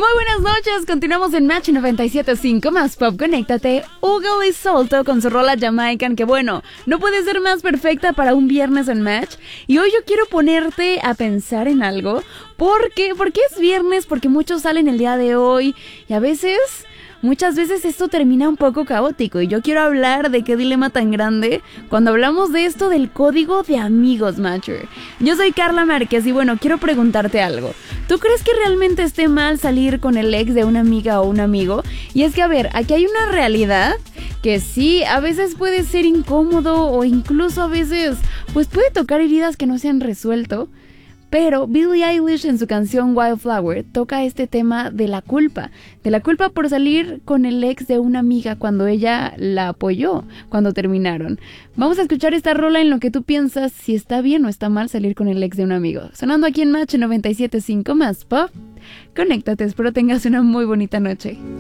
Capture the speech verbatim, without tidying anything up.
Muy buenas noches, continuamos en Match noventa y siete punto cinco más Pop. Conéctate, Hugo y Solto con su rola Jamaican, que bueno, no puede ser más perfecta para un viernes en Match. Y hoy yo quiero ponerte a pensar en algo. ¿Por qué? ¿Por qué es viernes? Porque muchos salen el día de hoy y a veces... Muchas veces esto termina un poco caótico y yo quiero hablar de qué dilema tan grande cuando hablamos de esto del código de amigos, Matcher. Yo soy Carla Márquez y bueno, quiero preguntarte algo. ¿Tú crees que realmente esté mal salir con el ex de una amiga o un amigo? Y es que, a ver, aquí hay una realidad que sí, a veces puede ser incómodo o incluso a veces pues puede tocar heridas que no se han resuelto. Pero Billie Eilish en su canción Wildflower toca este tema de la culpa, de la culpa por salir con el ex de una amiga cuando ella la apoyó, cuando terminaron. Vamos a escuchar esta rola en lo que tú piensas si está bien o está mal salir con el ex de un amigo. Sonando aquí en Match noventa y siete punto cinco más Pop. Conéctate, espero tengas una muy bonita noche.